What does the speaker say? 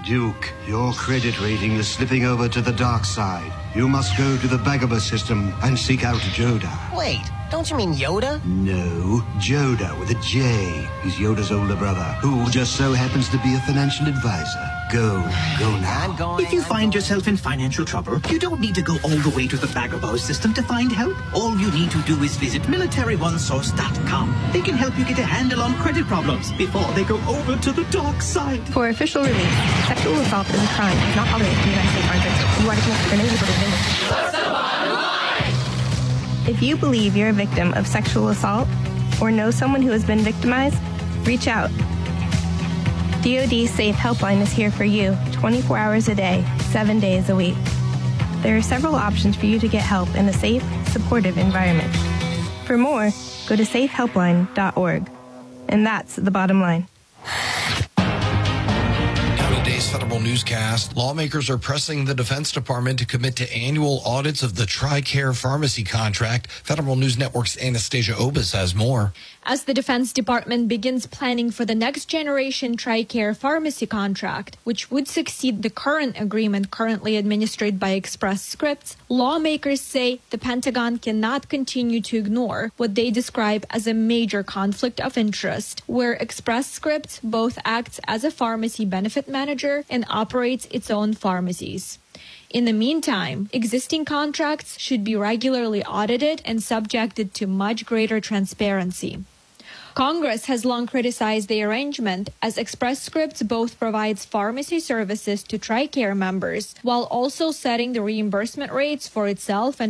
Duke, your credit rating is slipping over to the dark side. You must go to the Bagaba system and seek out Joda. Wait, don't you mean Yoda? No, Joda with a J. He's Yoda's older brother, who just so happens to be a financial advisor. Go now. I'm going. If you find yourself in financial trouble, you don't need to go all the way to the Bagabo system to find help. All you need to do is visit MilitaryOneSource.com. They can help you get a handle on credit problems before they go over to the dark side. For official release, sexual assault is a crime. It's not tolerated in the United States Congress. You are dismissed for no reason. What's the bottom line? If you believe you're a victim of sexual assault or know someone who has been victimized, reach out. DoD Safe Helpline is here for you 24 hours a day, 7 days a week. There are several options for you to get help in a safe, supportive environment. For more, go to safehelpline.org. And that's the bottom line. Today's Federal Newscast. Lawmakers are pressing the Defense Department to commit to annual audits of the TRICARE pharmacy contract. Federal News Network's Anastasia Obis has more. As the Defense Department begins planning for the next generation TRICARE pharmacy contract, which would succeed the current agreement currently administered by Express Scripts, lawmakers say the Pentagon cannot continue to ignore what they describe as a major conflict of interest, where Express Scripts both acts as a pharmacy benefit manager and operates its own pharmacies. In the meantime, existing contracts should be regularly audited and subjected to much greater transparency. Congress has long criticized the arrangement, as Express Scripts both provides pharmacy services to TRICARE members while also setting the reimbursement rates for itself and